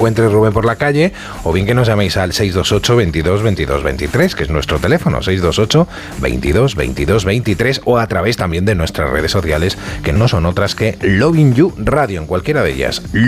encuentre Rubén por la calle, o bien que nos llaméis al 628 22 22 23, que es nuestro teléfono, 628 22 22 23, o a través también de nuestras redes sociales, que no son otras que Loving You Radio, en cualquiera de ellas.